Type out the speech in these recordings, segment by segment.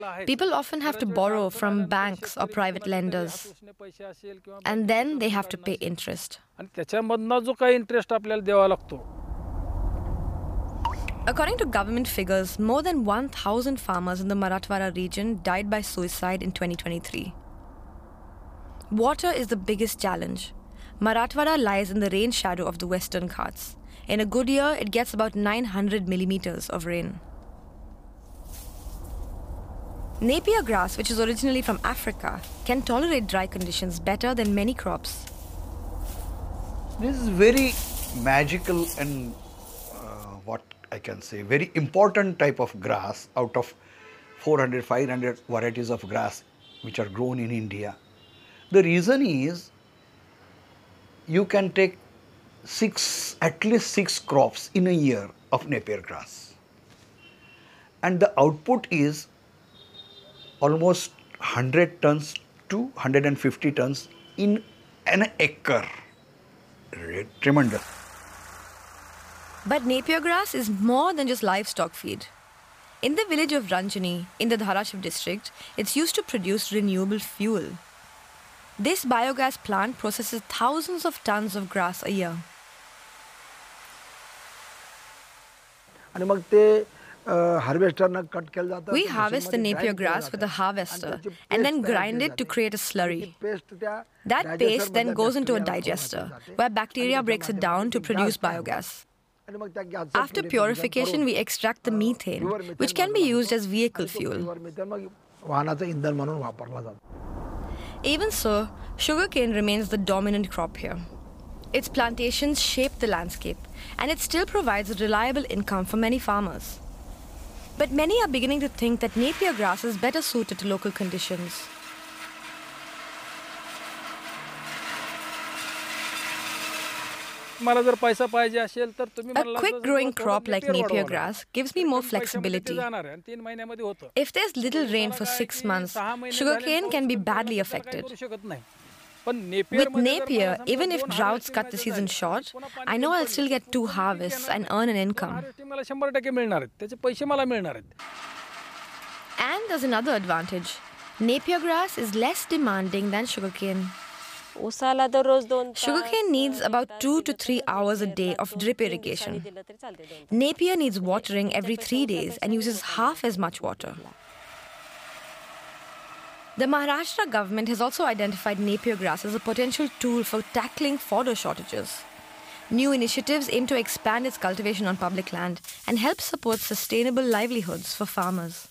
People often have to borrow from banks or private lenders, and then they have to pay interest. According to government figures, more than 1,000 farmers in the Marathwada region died by suicide in 2023. Water is the biggest challenge. Marathwada lies in the rain shadow of the Western Ghats. In a good year, it gets about 900 millimeters of rain. Napier grass, which is originally from Africa, can tolerate dry conditions better than many crops. This is very magical and what I can say, very important type of grass out of 400, 500 varieties of grass which are grown in India. The reason is you can take at least six crops in a year of Napier grass. And the output is almost 100 tons to 150 tons in an acre. Tremendous. But Napier grass is more than just livestock feed. In the village of Ranjani, in the Dharashiv district, it's used to produce renewable fuel. This biogas plant processes thousands of tons of grass a year. We harvest the Napier grass with a harvester and then grind it to create a slurry. That paste then goes into a digester, where bacteria breaks it down to produce biogas. After purification, we extract the methane, which can be used as vehicle fuel. Even so, sugarcane remains the dominant crop here. Its plantations shape the landscape, and it still provides a reliable income for many farmers. But many are beginning to think that Napier grass is better suited to local conditions. A quick-growing crop like Napier grass gives me more flexibility. If there's little rain for 6 months, sugarcane can be badly affected. With Napier, even if droughts cut the season short, I know I'll still get 2 harvests and earn an income. And there's another advantage. Napier grass is less demanding than sugarcane. Sugarcane needs about 2 to 3 hours a day of drip irrigation. Napier needs watering every 3 days and uses half as much water. The Maharashtra government has also identified Napier grass as a potential tool for tackling fodder shortages. New initiatives aim to expand its cultivation on public land and help support sustainable livelihoods for farmers.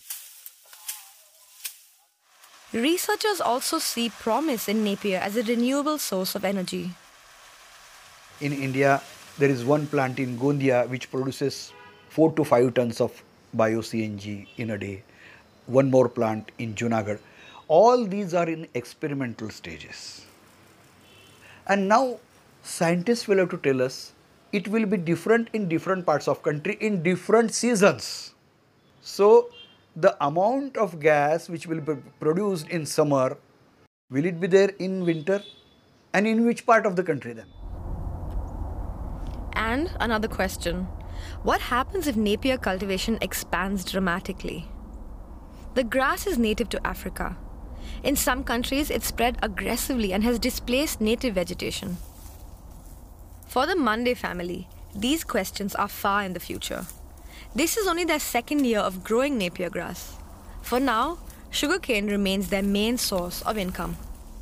Researchers also see promise in Napier as a renewable source of energy. In India, there is one plant in Gondia which produces 4 to 5 tons of bio-CNG in a day. One more plant in Junagadh. All these are in experimental stages. And now scientists will have to tell us it will be different in different parts of country in different seasons. So the amount of gas which will be produced in summer, will it be there in winter? And in which part of the country then? And another question. What happens if Napier cultivation expands dramatically? The grass is native to Africa. In some countries, it's spread aggressively and has displaced native vegetation. For the Monday family, these questions are far in the future. This is only their 2nd year of growing Napier grass. For now, sugarcane remains their main source of income.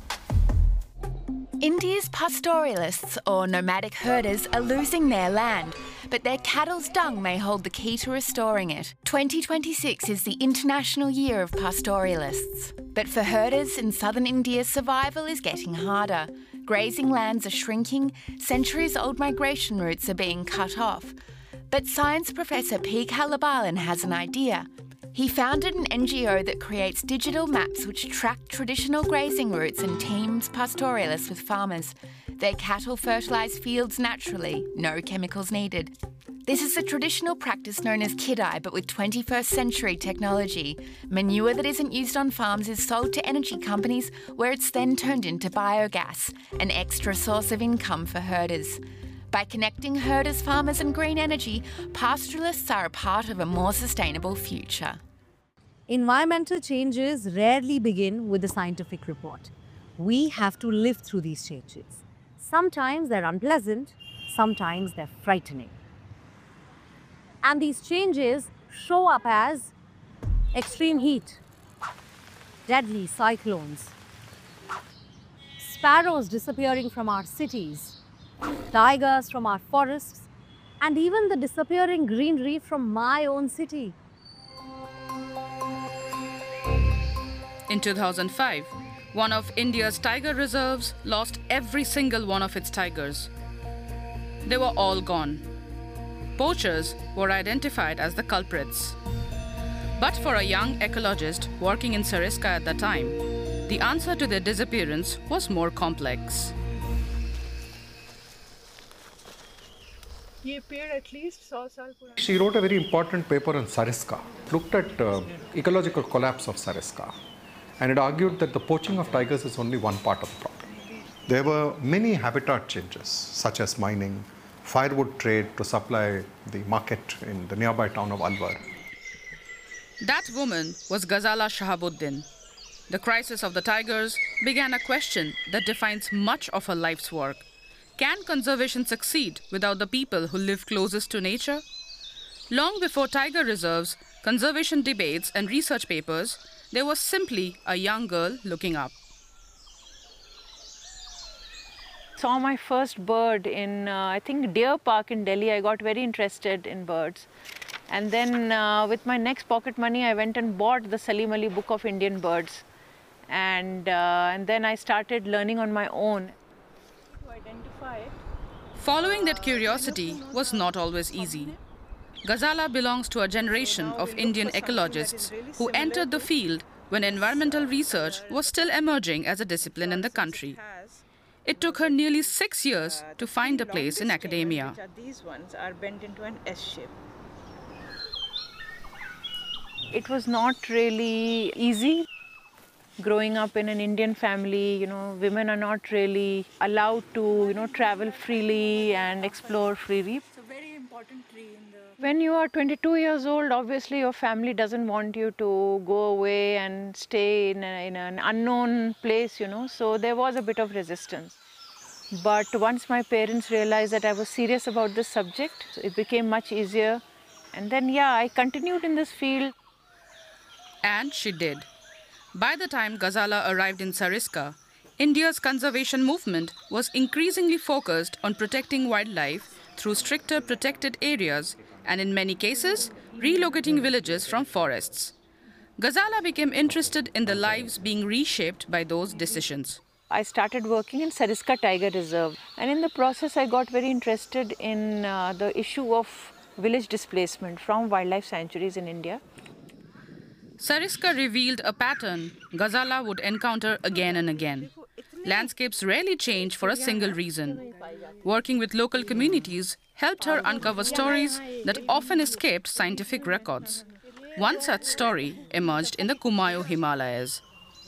India's pastoralists, or nomadic herders, are losing their land, but their cattle's dung may hold the key to restoring it. 2026 is the International Year of Pastoralists. But for herders in southern India, survival is getting harder. Grazing lands are shrinking, centuries-old migration routes are being cut off. But science professor P. Kalabalan has an idea. He founded an NGO that creates digital maps which track traditional grazing routes and teams pastoralists with farmers. Their cattle fertilise fields naturally, no chemicals needed. This is a traditional practice known as kidai, but with 21st century technology. Manure that isn't used on farms is sold to energy companies where it's then turned into biogas, an extra source of income for herders. By connecting herders, farmers and green energy, pastoralists are a part of a more sustainable future. Environmental changes rarely begin with a scientific report. We have to live through these changes. Sometimes they're unpleasant, sometimes they're frightening. And these changes show up as extreme heat, deadly cyclones, sparrows disappearing from our cities, tigers from our forests, and even the disappearing greenery from my own city. In 2005, one of India's tiger reserves lost every single one of its tigers. They were all gone. Poachers were identified as the culprits. But for a young ecologist working in Sariska at the time, the answer to their disappearance was more complex. She wrote a very important paper on Sariska, looked at ecological collapse of Sariska, and it argued that the poaching of tigers is only one part of the problem. There were many habitat changes, such as mining, firewood trade to supply the market in the nearby town of Alwar. That woman was Ghazala Shahabuddin. The crisis of the tigers began a question that defines much of her life's work. Can conservation succeed without the people who live closest to nature? Long before tiger reserves, conservation debates and research papers, there was simply a young girl looking up. Saw my first bird in, I think, Deer Park in Delhi. I got very interested in birds. And then with my next pocket money, I went and bought the Salim Ali Book of Indian Birds. And then I started learning on my own. To identify it. Following that curiosity was not always easy. Ghazala belongs to a generation of Indian ecologists who entered the field when environmental research was still emerging as a discipline in the country. It took her nearly 6 years to find a place in academia. These ones are bent into an S shape. It was not really easy. Growing up in an Indian family, women are not really allowed to, travel freely and explore freely. It's a very important tree in the... When you are 22 years old, obviously your family doesn't want you to go away and stay in an unknown place, so there was a bit of resistance. But once my parents realized that I was serious about this subject, it became much easier. And then, I continued in this field. And she did. By the time Ghazala arrived in Sariska, India's conservation movement was increasingly focused on protecting wildlife through stricter protected areas and, in many cases, relocating villages from forests. Ghazala became interested in the lives being reshaped by those decisions. I started working in Sariska Tiger Reserve, and in the process I got very interested in the issue of village displacement from wildlife sanctuaries in India. Sariska revealed a pattern Ghazala would encounter again and again. Landscapes rarely change for a single reason. Working with local communities helped her uncover stories that often escaped scientific records. One such story emerged in the Kumaon Himalayas.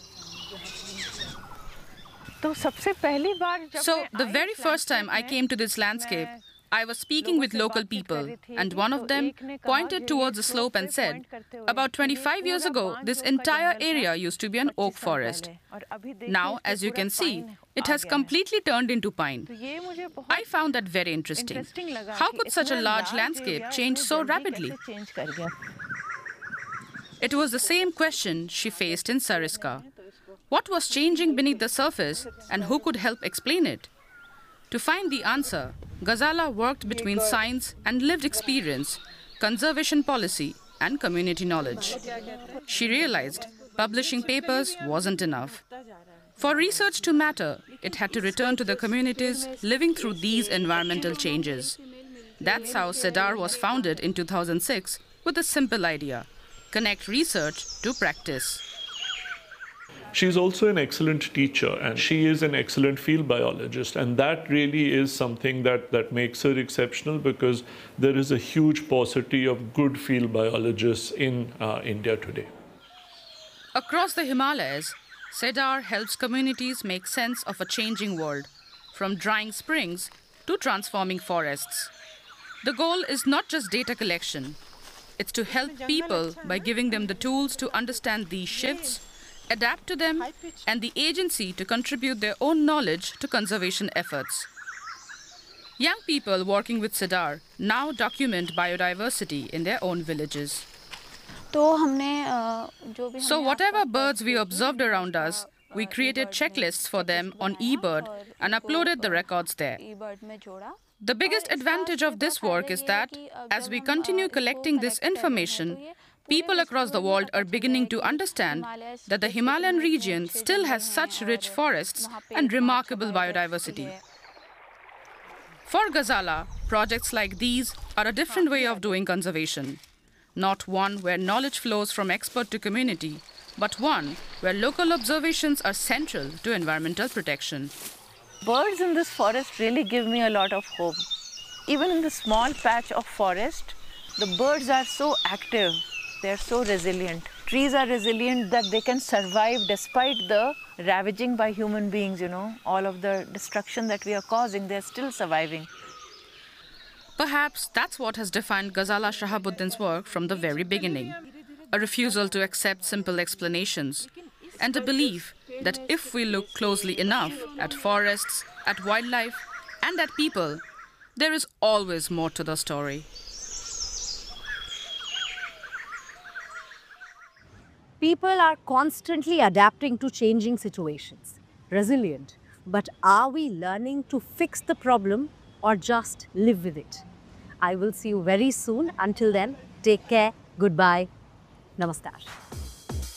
So, the very first time I came to this landscape, I was speaking with local people, and one of them pointed towards the slope and said, about 25 years ago, this entire area used to be an oak forest. Now, as you can see, it has completely turned into pine. I found that very interesting. How could such a large landscape change so rapidly? It was the same question she faced in Sariska. What was changing beneath the surface, and who could help explain it? To find the answer, Ghazala worked between science and lived experience, conservation policy and community knowledge. She realized publishing papers wasn't enough. For research to matter, it had to return to the communities living through these environmental changes. That's how CEDAR was founded in 2006 with a simple idea: connect research to practice. She's also an excellent teacher, and she is an excellent field biologist, and that really is something that makes her exceptional, because there is a huge paucity of good field biologists in India today. Across the Himalayas, CEDAR helps communities make sense of a changing world, from drying springs to transforming forests. The goal is not just data collection. It's to help people by giving them the tools to understand these shifts, adapt to them, and the agency to contribute their own knowledge to conservation efforts. Young people working with Cedar now document biodiversity in their own villages. So whatever birds we observed around us, we created checklists for them on eBird and uploaded the records there. The biggest advantage of this work is that, as we continue collecting this information, people across the world are beginning to understand that the Himalayan region still has such rich forests and remarkable biodiversity. For Ghazala, projects like these are a different way of doing conservation. Not one where knowledge flows from expert to community, but one where local observations are central to environmental protection. Birds in this forest really give me a lot of hope. Even in the small patch of forest, the birds are so active, they are so resilient. Trees are resilient that they can survive despite the ravaging by human beings, all of the destruction that we are causing, they are still surviving. Perhaps that's what has defined Ghazala Shahabuddin's work from the very beginning. A refusal to accept simple explanations, and a belief that if we look closely enough at forests, at wildlife, and at people, there is always more to the story. People are constantly adapting to changing situations, resilient. But are we learning to fix the problem or just live with it? I will see you very soon. Until then, take care. Goodbye. Namaskar.